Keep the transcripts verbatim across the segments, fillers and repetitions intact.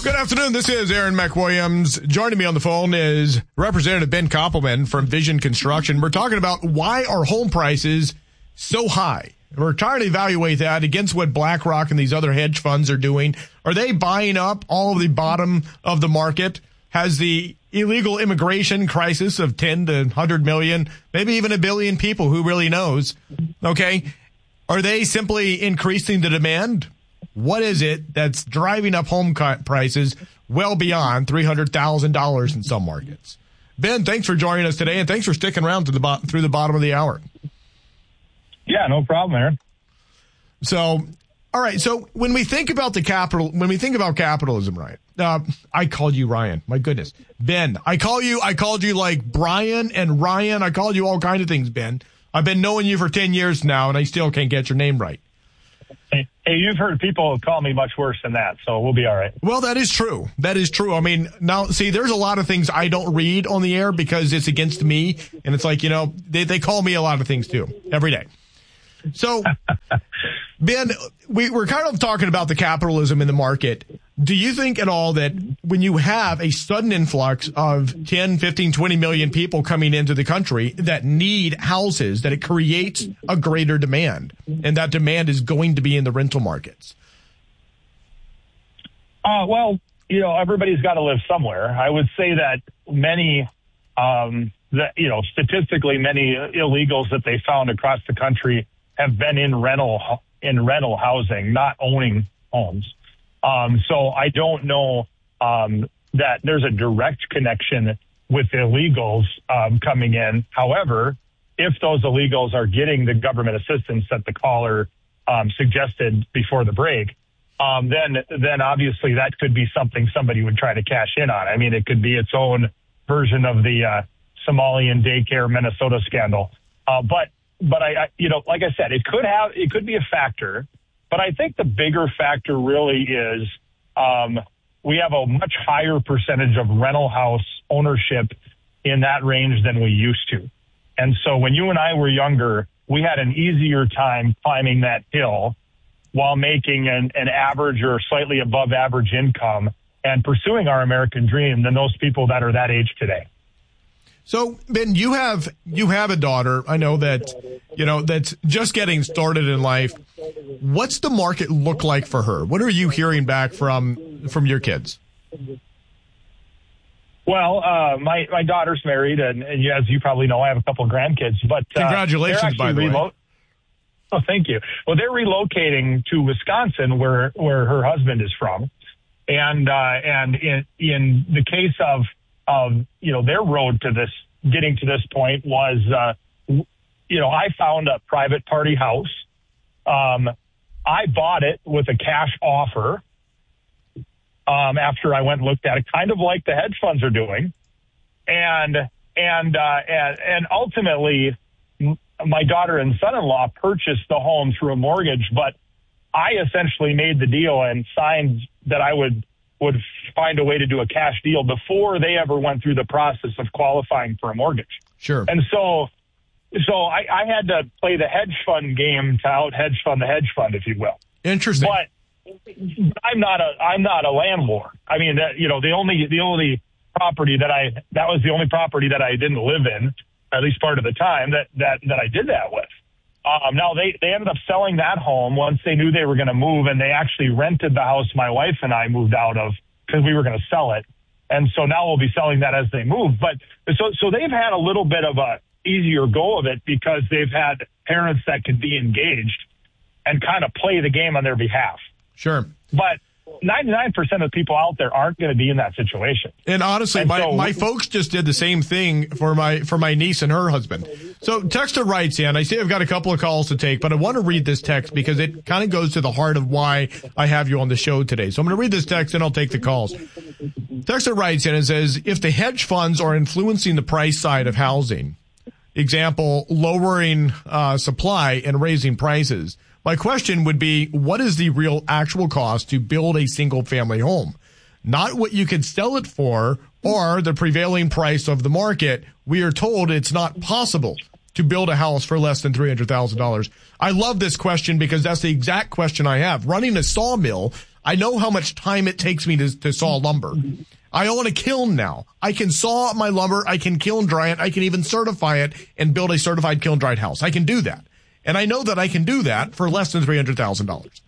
Good afternoon. This is Aaron McWilliams. Joining me on the phone is Representative Ben Koppelman from Vision Construction. We're talking about why are home prices so high. We're trying to evaluate that against what BlackRock and these other hedge funds are doing. Are they buying up all of the bottom of the market? Has the illegal immigration crisis of ten to one hundred million, maybe even a billion people, who really knows? Okay. Are they simply increasing the demand? What is it that's driving up home prices well beyond three hundred thousand dollars in some markets? Ben, thanks for joining us today, and thanks for sticking around to the bo- through the bottom of the hour. Yeah, no problem, Aaron. So, all right. So when we think about the capital, when we think about capitalism, right? Uh, I called you Ryan. My goodness, Ben. I call you. I called you like Brian and Ryan. I called you all kinds of things, Ben. I've been knowing you for ten years now, and I still can't get your name right. Hey, hey, you've heard people call me much worse than that, so we'll be all right. Well, that is true. That is true. I mean, now, see, there's a lot of things I don't read on the air because it's against me, and it's like, you know, they, they call me a lot of things, too, every day. So, Ben, we, we're kind of talking about the capitalism in the market. Do you think at all that when you have a sudden influx of ten, fifteen, twenty million people coming into the country that need houses, that it creates a greater demand, and that demand is going to be in the rental markets? Uh, well, you know, everybody's got to live somewhere. I would say that many, um, that, you know, statistically, many illegals that they found across the country have been in rental, in rental housing, not owning homes. Um, so I don't know um, that there's a direct connection with illegals um, coming in. However, if those illegals are getting the government assistance that the caller um, suggested before the break, um, then then obviously that could be something somebody would try to cash in on. I mean, it could be its own version of the uh, Somalian daycare Minnesota scandal. Uh, but but I, I you know, like I said, it could have it could be a factor. But I think the bigger factor really is um, we have a much higher percentage of rental house ownership in that range than we used to. And so when you and I were younger, we had an easier time climbing that hill while making an, an average or slightly above average income and pursuing our American dream than those people that are that age today. So, Ben, you have you have a daughter. I know that, you know, that's just getting started in life. What's the market look like for her? What are you hearing back from from your kids? Well, uh, my my daughter's married, and, and as you probably know, I have a couple of grandkids. But uh, congratulations, by the relo- way. Oh, thank you. Well, they're relocating to Wisconsin, where where her husband is from, and uh, and in in the case of of you know their road to this getting to this point was uh, you know I found a private party house. Um, I bought it with a cash offer um, after I went and looked at it, kind of like the hedge funds are doing. And, and, uh, and, and ultimately m- my daughter and son-in-law purchased the home through a mortgage, but I essentially made the deal and signed that I would, would find a way to do a cash deal before they ever went through the process of qualifying for a mortgage. Sure. And so, So I, I had to play the hedge fund game to out hedge fund the hedge fund, if you will. Interesting. But I'm not a I'm not a landlord. I mean, that, you know, the only the only property that I that was the only property that I didn't live in, at least part of the time that that that I did that with. Um, now they they ended up selling that home once they knew they were going to move, and they actually rented the house my wife and I moved out of because we were going to sell it. And so now we'll be selling that as they move. But so so they've had a little bit of a easier go of it because they've had parents that could be engaged and kind of play the game on their behalf. Sure. But ninety-nine percent of the people out there aren't going to be in that situation. And honestly, and my, so, my folks just did the same thing for my for my niece and her husband. So texter writes in, I see I've got a couple of calls to take, but I want to read this text because it kind of goes to the heart of why I have you on the show today. So I'm going to read this text and I'll take the calls. Texter writes in and says, if the hedge funds are influencing the price side of housing, example, lowering uh, supply and raising prices, my question would be, what is the real actual cost to build a single family home? Not what you could sell it for or the prevailing price of the market. We are told it's not possible to build a house for less than three hundred thousand dollars. I love this question because that's the exact question I have. Running a sawmill, I know how much time it takes me to, to saw lumber. I own a kiln now. I can saw my lumber. I can kiln dry it. I can even certify it and build a certified kiln dried house. I can do that. And I know that I can do that for less than three hundred thousand dollars.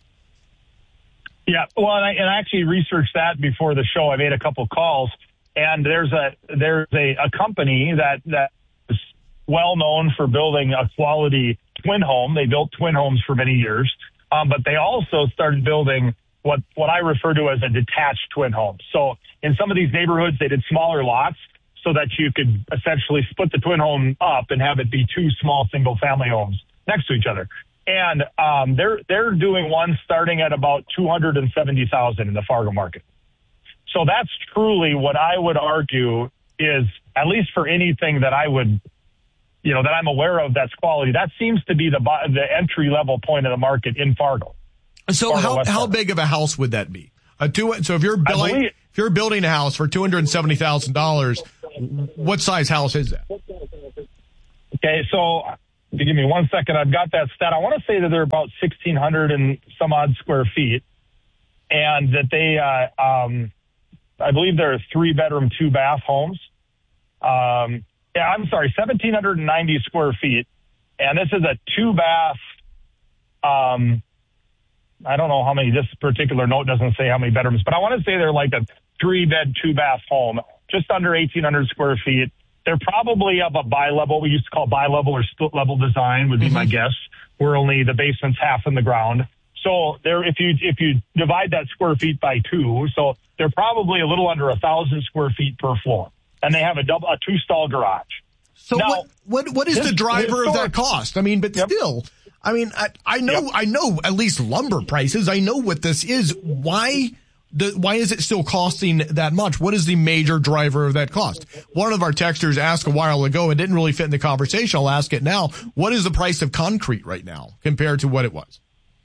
Yeah, well, and I, and I actually researched that before the show. I made a couple calls, and there's a there's a, a company that, that is well known for building a quality twin home. They built twin homes for many years, um, but they also started building what, what I refer to as a detached twin home. So in some of these neighborhoods, they did smaller lots so that you could essentially split the twin home up and have it be two small single-family homes next to each other. And um, they're they're doing one starting at about two hundred seventy thousand dollars in the Fargo market. So that's truly what I would argue is, at least for anything that I would, you know, that I'm aware of that's quality, that seems to be the the entry-level point of the market in Fargo. So Fargo, how West how Fargo. big of a house would that be? A two. So if you're building believe, if you're building a house for two hundred seventy thousand dollars, what size house is that? Okay, so if you give me one second, I've got that stat. I want to say that they're about sixteen hundred and some odd square feet, and that they, uh, um, I believe they're three bedroom, two bath homes. Um, yeah, I'm sorry, one thousand seven hundred ninety square feet, and this is a two bath. Um, I don't know how many. This particular note doesn't say how many bedrooms, but I want to say they're like a three bed, two bath home, just under eighteen hundred square feet. They're probably of a bi-level, we used to call bi-level or split-level design would be mm-hmm. my guess, where only the basement's half in the ground. So there, if you if you divide that square feet by two, so they're probably a little under a thousand square feet per floor, and they have a double a two-stall garage. So now, what what what is this, the driver of story, that cost? I mean, but yep. still, I mean, I, I know yep. I know at least lumber prices. I know what this is. Why? The, why is it still costing that much? What is the major driver of that cost? One of our texters asked a while ago and didn't really fit in the conversation. I'll ask it now. What is the price of concrete right now compared to what it was?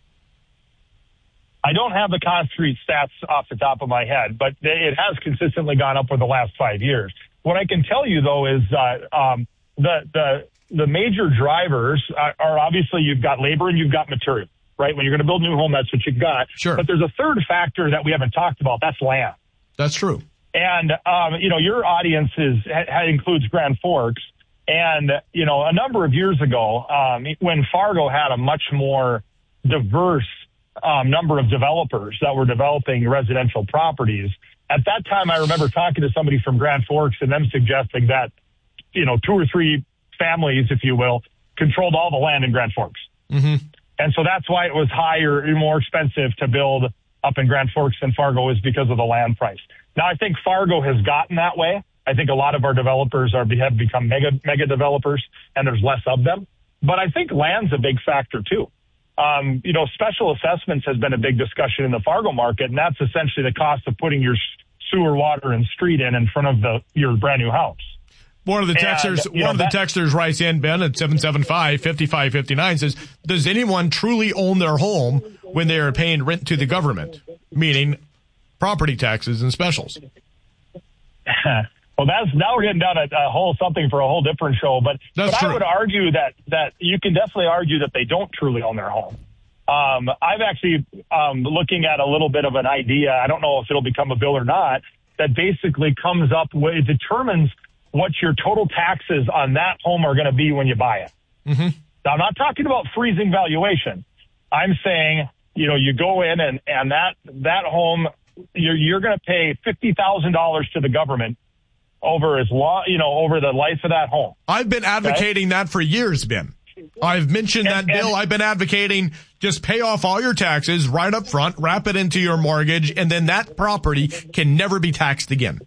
I don't have the concrete stats off the top of my head, but it has consistently gone up for the last five years. What I can tell you, though, is uh, um, the, the, the major drivers are, are obviously you've got labor and you've got material. Right? When you're going to build a new home, that's what you've got. Sure. But there's a third factor that we haven't talked about. That's land. That's true. And, um, you know, your audience is, ha, includes Grand Forks. And, you know, a number of years ago, um, when Fargo had a much more diverse um, number of developers that were developing residential properties, at that time, I remember talking to somebody from Grand Forks and them suggesting that, you know, two or three families, if you will, controlled all the land in Grand Forks. Mm-hmm. And so that's why it was higher and more expensive to build up in Grand Forks than Fargo is because of the land price. Now, I think Fargo has gotten that way. I think a lot of our developers are have become mega mega developers, and there's less of them. But I think land's a big factor, too. Um, you know, special assessments has been a big discussion in the Fargo market, and that's essentially the cost of putting your sewer, water, and street in in front of the your brand new house. One of the texters, and, one know, of the that, texters writes in, Ben, at seven seven five, five five five nine says, does anyone truly own their home when they are paying rent to the government, meaning property taxes and specials? Well, that's now we're getting down a, a whole something for a whole different show. But, but I would argue that, that you can definitely argue that they don't truly own their home. Um, I've actually um, looking at a little bit of an idea. I don't know if it'll become a bill or not, that basically comes up with, it determines what your total taxes on that home are going to be when you buy it. Mm-hmm. Now, I'm not talking about freezing valuation. I'm saying, you know, you go in and, and that, that home, you're, you're going to pay fifty thousand dollars to the government over as long, you know, over the life of that home. I've been advocating okay? that for years, Ben. I've mentioned and, that bill. And, I've been advocating just pay off all your taxes right up front, wrap it into your mortgage, and then that property can never be taxed again.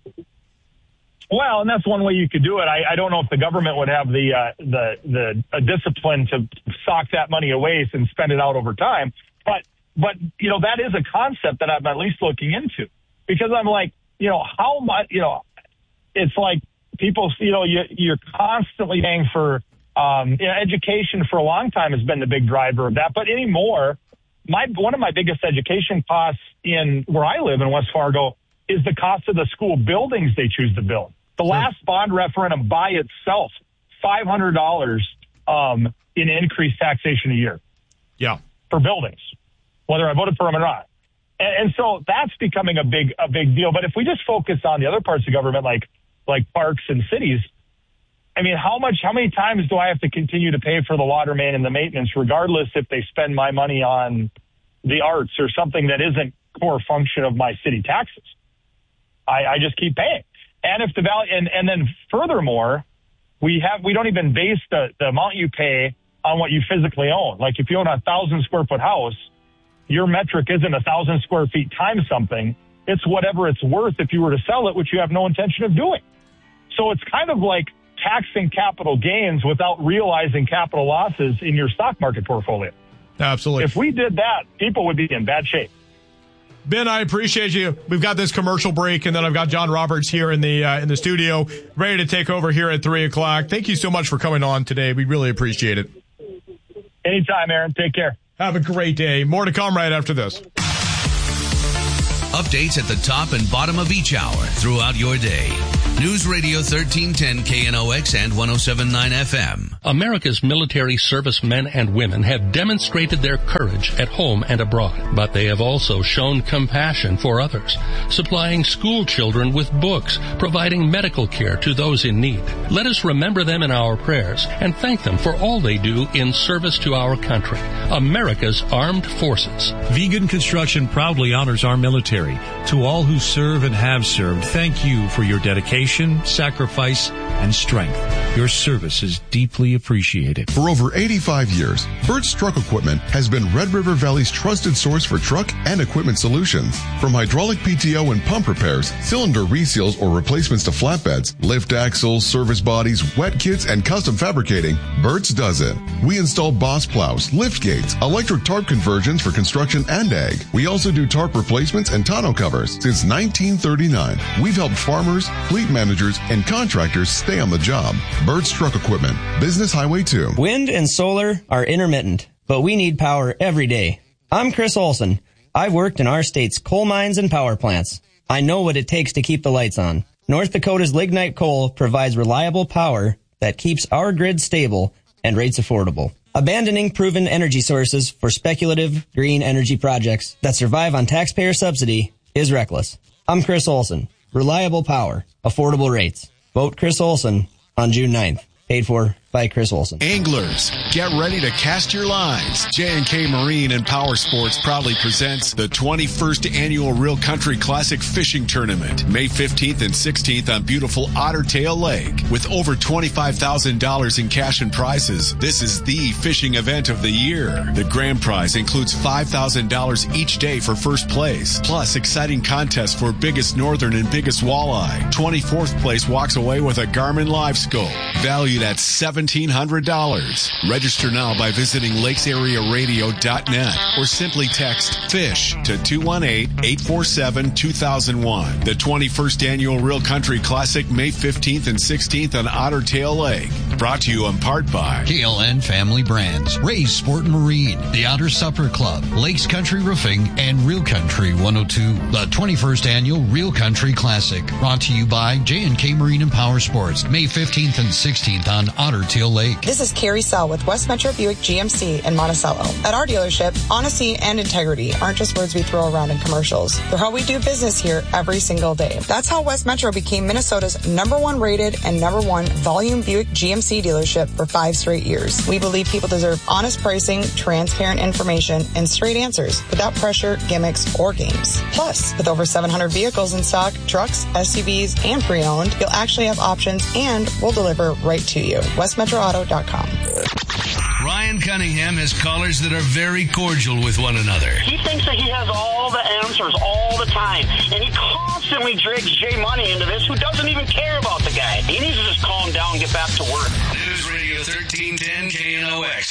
Well, and that's one way you could do it. I, I don't know if the government would have the uh, the the uh, discipline to sock that money away and spend it out over time. But but you know that is a concept that I'm at least looking into, because I'm like, you know, how much, you know, it's like people, you know, you, you're constantly paying for um, you know, education for a long time has been the big driver of that. But anymore, my one of my biggest education costs in where I live in West Fargo is the cost of the school buildings they choose to build. The last bond referendum by itself, five hundred dollars um, in increased taxation a year. Yeah. For buildings, whether I voted for them or not. And, and so that's becoming a big, a big deal. But if we just focus on the other parts of government, like, like parks and cities, I mean, how much, how many times do I have to continue to pay for the water main and the maintenance, regardless if they spend my money on the arts or something that isn't core function of my city taxes? I, I just keep paying. And if the value, and, and then furthermore, we have, we don't even base the, the amount you pay on what you physically own. Like if you own a thousand square foot house, your metric isn't a thousand square feet times something. It's whatever it's worth if you were to sell it, which you have no intention of doing. So it's kind of like taxing capital gains without realizing capital losses in your stock market portfolio. Absolutely. If we did that, people would be in bad shape. Ben, I appreciate you. We've got this commercial break, and then I've got John Roberts here in the uh, in the studio, ready to take over here at three o'clock. Thank you so much for coming on today. We really appreciate it. Anytime, Aaron. Take care. Have a great day. More to come right after this. Updates at the top and bottom of each hour throughout your day. News Radio thirteen ten K N O X and one oh seven point nine F M. America's military servicemen and women have demonstrated their courage at home and abroad, but they have also shown compassion for others, supplying school children with books, providing medical care to those in need. Let us remember them in our prayers and thank them for all they do in service to our country, America's armed forces. Vegan Construction proudly honors our military. To all who serve and have served, thank you for your dedication, sacrifice, and strength. Your service is deeply appreciated. For over eighty-five years, Burt's Truck Equipment has been Red River Valley's trusted source for truck and equipment solutions. From hydraulic P T O and pump repairs, cylinder reseals or replacements to flatbeds, lift axles, service bodies, wet kits, and custom fabricating, Burt's does it. We install boss plows, lift gates, electric tarp conversions for construction and ag. We also do tarp replacements and tonneau covers. Since nineteen thirty-nine, we've helped farmers, fleet managers, and contractors stay on the job. Burt's Truck Equipment, Business Highway two. Wind and solar are intermittent, but we need power every day. I'm Chris Olson. I've worked in our state's coal mines and power plants. I know what it takes to keep the lights on. North Dakota's lignite coal provides reliable power that keeps our grid stable and rates affordable. Abandoning proven energy sources for speculative green energy projects that survive on taxpayer subsidy is reckless. I'm Chris Olson. Reliable power, affordable rates. Vote Chris Olson on June ninth. Paid for by Chris Olson. Anglers, get ready to cast your lines. J and K Marine and Power Sports proudly presents the twenty-first Annual Real Country Classic Fishing Tournament, May fifteenth and sixteenth on beautiful Otter Tail Lake. With over twenty-five thousand dollars in cash and prizes, this is the fishing event of the year. The grand prize includes five thousand dollars each day for first place, plus exciting contests for biggest northern and biggest walleye. twenty-fourth place walks away with a Garmin Live Scope, valued at seventeen hundred dollars. Register now by visiting lakes area radio dot net or simply text FISH to two one eight, eight four seven, two thousand one. The twenty-first Annual Real Country Classic, May fifteenth and sixteenth on Otter Tail Lake. Brought to you in part by K L N Family Brands, Ray's Sport and Marine, the Otter Supper Club, Lakes Country Roofing, and Real Country one oh two. The twenty-first Annual Real Country Classic, brought to you by J and K Marine and Power Sports, May fifteenth and sixteenth on Otter Tail Lake. This is Carrie Sell with West Metro Buick G M C in Monticello. At our dealership, honesty and integrity aren't just words we throw around in commercials. They're how we do business here every single day. That's how West Metro became Minnesota's number one rated and number one volume Buick G M C dealership for five straight years. We believe people deserve honest pricing, transparent information, and straight answers without pressure, gimmicks, or games. Plus, with over seven hundred vehicles in stock, trucks, S U Vs, and pre-owned, you'll actually have options and we'll deliver right to you. west metro auto dot com. Ryan Cunningham has callers that are very cordial with one another. He thinks that he has all the answers all the time, and he constantly drags Jay Money into this, who doesn't even care about the guy. He needs to just calm down and get back to work. News Radio thirteen ten K N O X.